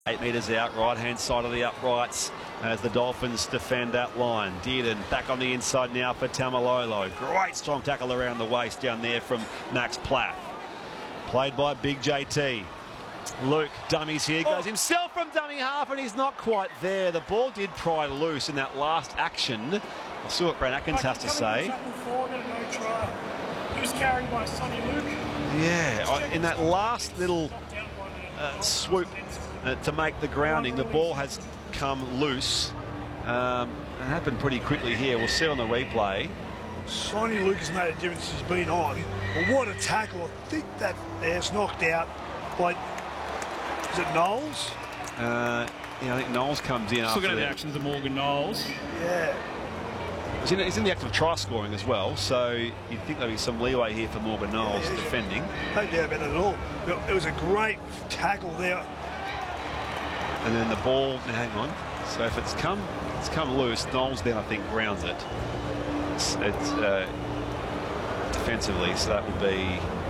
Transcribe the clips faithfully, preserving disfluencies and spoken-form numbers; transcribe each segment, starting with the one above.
Eight metres out, right-hand side of the uprights as the Dolphins defend that line. Dearden back on the inside now for Taumalolo. Great strong tackle around the waist down there from Max Platt. Played by Big J T. Luke dummies here, goes himself from dummy half, and he's not quite there. The ball did pry loose in that last action. We'll see what Brent Atkins has to say. He was carried by Sonny Luke. Yeah, in that last little uh, swoop uh, to make the grounding, the ball has come loose. Um, it happened pretty quickly here. We'll see it on the replay. Sonny Luke has made a difference since he's been on. But what a tackle. I think that there's knocked out by, is it Knowles? Uh, yeah, I think Knowles comes in Just after looking at the that. actions of Morgan Knowles. Yeah. He's in, he's in the act of try scoring as well, so you'd think there'd be some leeway here for Morgan Knowles yeah, yeah. defending. No doubt about it at all. It was a great tackle there. And then the ball, now hang on. So if it's come, it's come loose, Knowles then I think grounds it. It's, it's uh, defensively, so that would be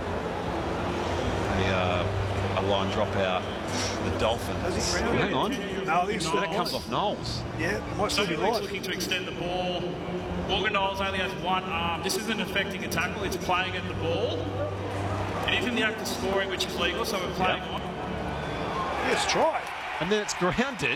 a, uh, a line drop out. The Dolphins. Does he ground Hang it? on. No, I think it's That comes off Knowles. Yeah, it might still be Sonny Luke's live. looking to extend the ball. Morgan Knowles only has one arm. This isn't affecting a tackle, it's playing at the ball. And even the act of scoring, which is legal, so we're playing Yep. on. Yes, try. And then it's grounded.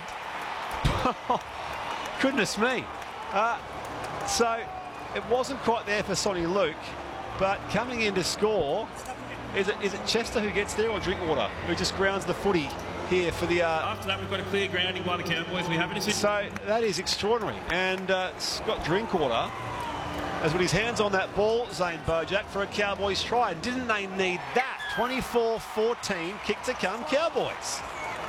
Goodness me. Uh, so it wasn't quite there for Sonny Luke, but coming in to score, is it is it Chester who gets there or Drinkwater who just grounds the footy here for the... Uh, After that, we've got a clear grounding by the Cowboys. We haven't... so that is extraordinary. And uh, Scott Drinkwater has got his hands on that ball, Zane Bojack, for a Cowboys try. And didn't they need that? twenty-four fourteen, kick to come, Cowboys.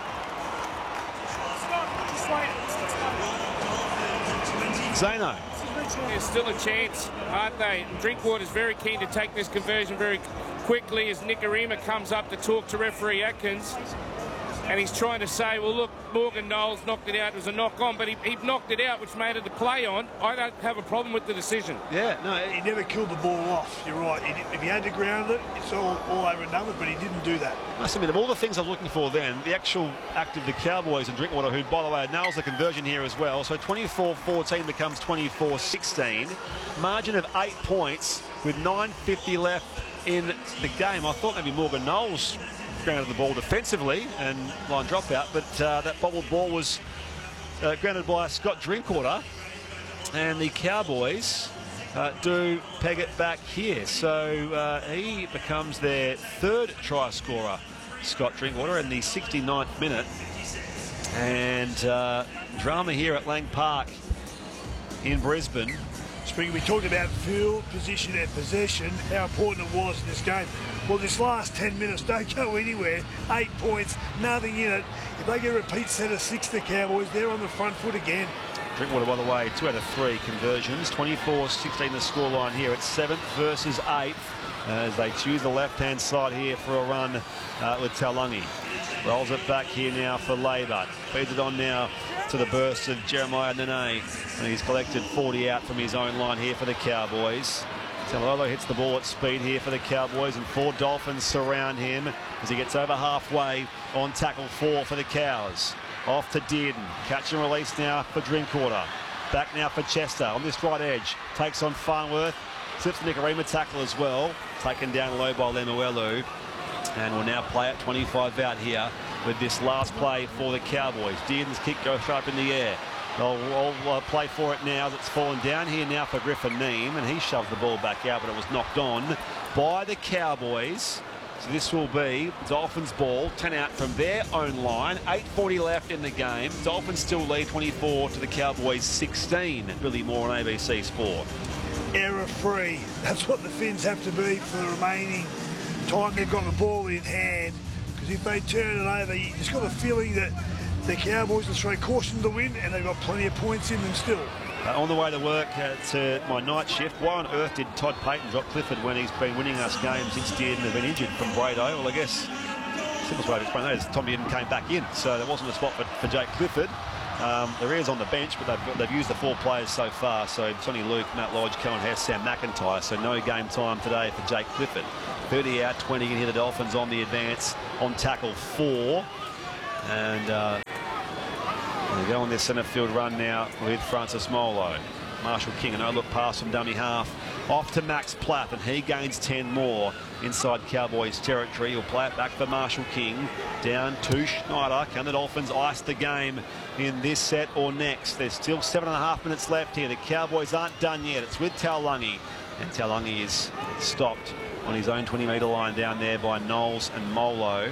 Zano. There's still a chance, aren't they? Drinkwater's very keen to take this conversion very quickly as Nikorima comes up to talk to referee Atkins. And he's trying to say, well, look, Morgan Knowles knocked it out. It was a knock-on, but he, he knocked it out, which made it a play-on. I don't have a problem with the decision. Yeah, no, He never killed the ball off. You're right. He, if he had to ground it, it's all, all over and done with, but he didn't do that. must admit, of all the things I was looking for then, the actual act of the Cowboys and Drinkwater, who, by the way, nails the conversion here as well. So twenty-four fourteen becomes twenty-four sixteen. Margin of eight points with nine fifty left in the game. I thought maybe Morgan Knowles grounded the ball defensively and line dropout, but uh, that bobbled ball was uh, grounded by Scott Drinkwater, and the Cowboys uh, do peg it back here. So uh, he becomes their third try scorer, Scott Drinkwater, in the sixty-ninth minute. And uh, drama here at Lang Park in Brisbane. Spring, we talked about field position and possession, how important it was in this game. Well, this last ten minutes don't go anywhere. Eight points, nothing in it. If they get a repeat set of six, the Cowboys, they're on the front foot again. Drinkwater, by the way, two out of three conversions. twenty-four sixteen the scoreline here at seventh versus eighth, as they choose the left-hand side here for a run uh, with Taulagi. Rolls it back here now for Labour. Feeds it on now to the burst of Jeremiah Nene. And he's collected forty out from his own line here for the Cowboys. Taulagi hits the ball at speed here for the Cowboys, and four Dolphins surround him as he gets over halfway on tackle four for the Cows. Off to Dearden. Catch and release now for Drinkwater. Back now for Chester on this right edge. Takes on Farnworth. Slips the Nikorima tackle as well. Taken down low by Lemuelu. And we'll now play at twenty-five out here with this last play for the Cowboys. Dearden's kick goes sharp in the air. They'll, they'll uh, play for it now. That's fallen down here now for Griffin Neame, and he shoves the ball back out, but it was knocked on by the Cowboys. So this will be Dolphins ball, ten out from their own line. eight forty left in the game. Dolphins still lead twenty-four to the Cowboys sixteen. Billy Moore on A B C Sport. Error-free. That's what the Finns have to be for the remaining time they've got the ball in hand. Because if they turn it over, you just got a feeling that the Cowboys will throw caution to the wind, and they've got plenty of points in them still. Uh, on the way to work at uh, my night shift, why on earth did Todd Payton drop Clifford when he's been winning us games since Dearden has been injured from Brado? Well, I guess the simplest way to explain that is Tom Dearden came back in, so there wasn't a spot for, for Jake Clifford. Um, there is on the bench, but they've, they've used the four players so far. So Sonny Luke, Matt Lodge, Cohen Hess, Sam McIntyre. So no game time today for Jake Clifford. thirty out, twenty in here. The Dolphins on the advance on tackle four. And uh, they go on their centre field run now with Francis Molo. Marshall King, a no-look pass from dummy half. Off to Max Platt, and he gains ten more inside Cowboys territory. He'll play it back for Marshall King. Down to Schneider. Can the Dolphins ice the game in this set or next? There's still seven and a half minutes left here. The Cowboys aren't done yet. It's with Taulagi. And Taulagi is stopped on his own twenty metre line down there by Knowles and Molo.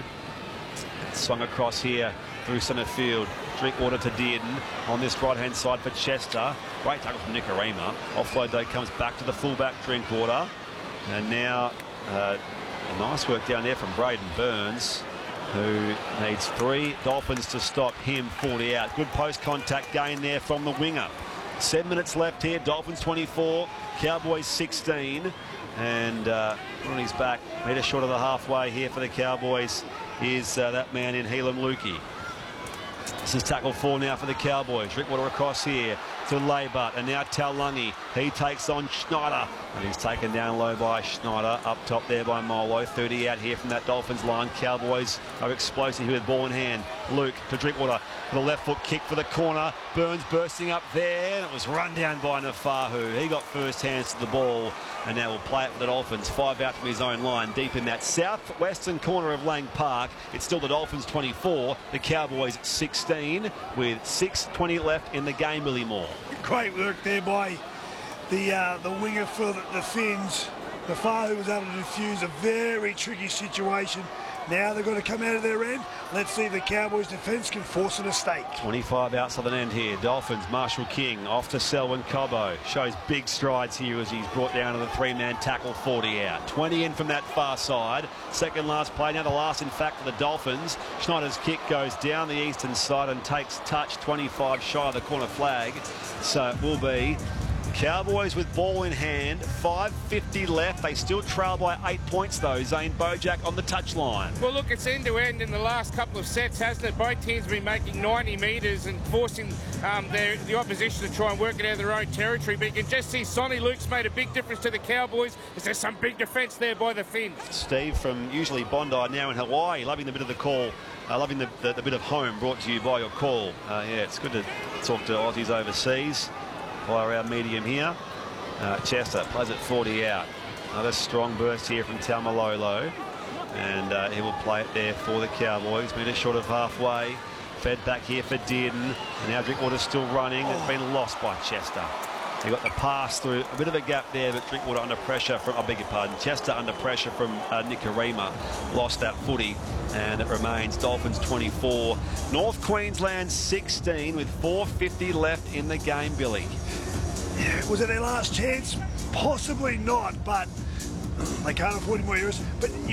It's swung across here through centre field. Drinkwater to Dearden on this right-hand side for Chester. Great tackle from Nikorima. Offload though comes back to the fullback Drinkwater. And now uh, a nice work down there from Braden Burns, who needs three Dolphins to stop him. forty out. Good post contact gain there from the winger. Seven minutes left here. Dolphins twenty-four, Cowboys sixteen. And uh, on his back, metre short of the halfway here for the Cowboys is uh, that man in Helam Lukey. This is tackle four now for the Cowboys. Drinkwater across here to Laybutt, and now Taulagi. He takes on Schneider, and he's taken down low by Schneider. Up top there by Molo. thirty out here from that Dolphins line. Cowboys are explosive here with ball in hand. Luke to Drinkwater for the left foot kick for the corner. Burns bursting up there, and it was run down by Nafahu. He got first hands to the ball, and now will play it for the Dolphins. Five out from his own line, deep in that southwestern corner of Lang Park. It's still the Dolphins twenty-four, the Cowboys sixteen, with six twenty left in the game, Billy Moore. Great work there by the uh, the winger for the, the Finns. Nafahu was able to defuse a very tricky situation. Now they've got to come out of their end. Let's see if the Cowboys defence can force a mistake. twenty-five out southern end here. Dolphins, Marshall King off to Selwyn Cobbo. Shows big strides here as he's brought down to the three-man tackle. forty out. twenty in from that far side. Second last play. Now the last, in fact, for the Dolphins. Schneider's kick goes down the eastern side and takes touch. twenty-five shy of the corner flag. So it will be Cowboys with ball in hand, five fifty left. They still trail by eight points though. Zane Bojack on the touchline. Well, look, it's end-to-end in the last couple of sets, hasn't it? Both teams have been making ninety metres and forcing um, their, the opposition to try and work it out of their own territory. But you can just see Sonny Luke's made a big difference to the Cowboys. There's some big defence there by the Finns. Steve from usually Bondi, now in Hawaii, loving the bit of the call. Uh, loving the, the, the bit of home brought to you by your call. Uh, yeah, it's good to talk to Aussies overseas via our medium here. Uh, Chester plays it forty out. Another strong burst here from Taumalolo, and uh, he will play it there for the Cowboys. Metre short of halfway. Fed back here for Dearden, and now Drinkwater still running. It's been lost by Chester. He got the pass through a bit of a gap there, but Drinkwater under pressure from, I beg your pardon, Chester under pressure from uh, Nikorima. Lost that footy, and it remains Dolphins twenty-four, North Queensland sixteen, with four fifty left in the game, Billy. Was it their last chance? Possibly not, but they can't afford any more errors. But